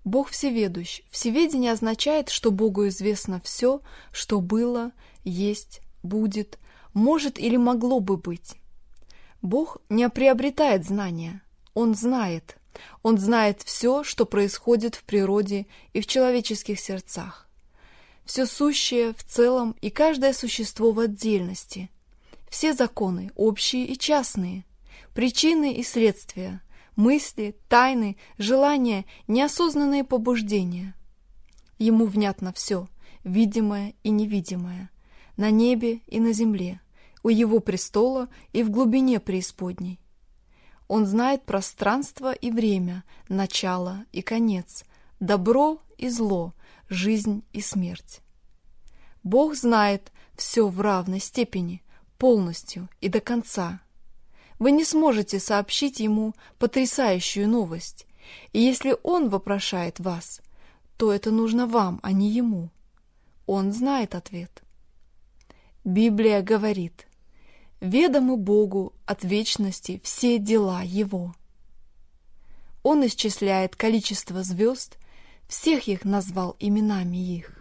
Бог всеведущ. Всеведение означает, что Богу известно все, что было, есть, будет, может или могло бы быть. Бог не приобретает знания, Он знает. Он знает все, что происходит в природе и в человеческих сердцах. Все сущее в целом и каждое существо в отдельности. Все законы, общие и частные, причины и следствия, мысли, тайны, желания, неосознанные побуждения. Ему внятно все, видимое и невидимое, на небе и на земле, у его престола и в глубине преисподней. Он знает пространство и время, начало и конец, добро и зло, жизнь и смерть. Бог знает все в равной степени, полностью и до конца. Вы не сможете сообщить ему потрясающую новость, и если он вопрошает вас, то это нужно вам, а не ему. Он знает ответ. Библия говорит: «Ведомы Богу от вечности все дела Его». Он исчисляет количество звезд, всех их назвал именами их.